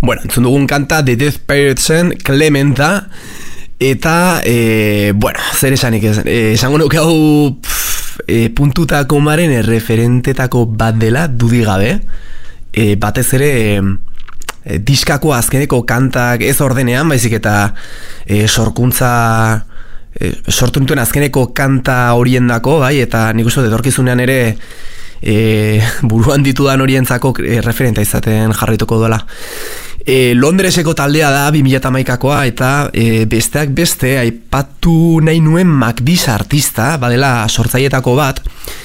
Bueno, entzun dugun kanta The Death Piratesen Clement da. Eta, bueno, zer esanik esango nuke hau puntutako maren referentetako bat dela, dudigabe. Batez ere diskako azkeneko kantak ez ordenean, baizik eta sorkuntza sortu nituen azkeneko kanta horiendako, bai, eta nik uste etorkizunean ere buruan ditudan horientzako referenta izaten jarraituko duela. Londreseko taldea da 2011koa eta besteak beste aipatu nahi nuen McBeast artista, badela sortzailetako bat.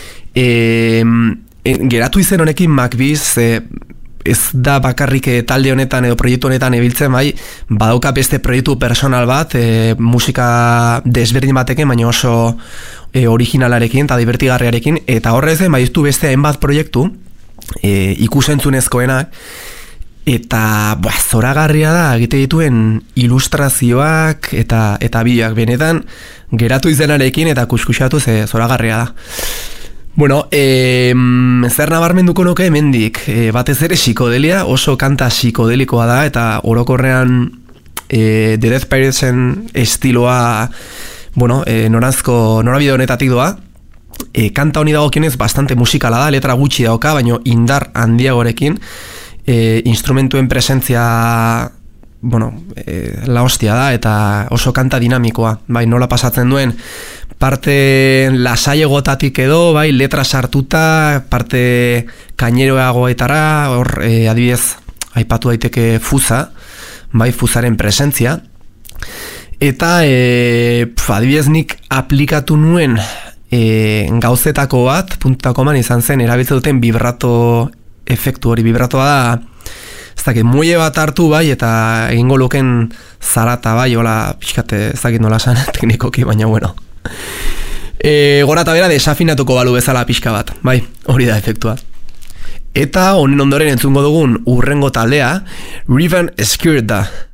Geratu izen honekin McBeast ez da bakarrik talde honetan edo proiektu honetan ebiltzen, bai, badauka beste proiektu personal bat, musika desberdin batekin, baina oso originalarekin eta divertigarriarekin, eta horrez baditu beste hainbat proiektu ikusentzunezkoenak, eta zoragarria da egite dituen ilustrazioak eta biak benetan geratu izenarekin eta kuskusatu zoragarria da. Bueno, zer nabarmenduko nuke hemendik, batez ere psikodelia, oso kanta psikodelikoa da eta orokorrean The Death Piratesen estiloa, bueno, norabide honetatik doa. Kanta honi dagokionez bastante musikala da, letra gutxi dauka, baina indar handiagorekin. Instrumentuen presentzia, bueno, la hostia da eta oso kanta dinamikoa, bai, nola pasatzen duen parte lasaiagotatik edo, bai, letra sartuta, parte kaineroagoetara, hor adibidez aipatu daiteke Fuza, bai, Fuzaren presentzia, eta adibidez nik aplikatu nuen gauzetako bat, puntako man izan zen, erabiltzen duten vibrato efektu hori, vibratoa da, ez dakit, muelle bat hartu, bai, eta egingo luken zarata, bai, hola, pixkate, ez dakit nola esan teknikoki, baina bueno. Gora eta bera desafinatuko balu bezala pixka bat, bai, hori da efektua. Eta honen ondoren entzungo dugun urrengo taldea, Riven Skirt da.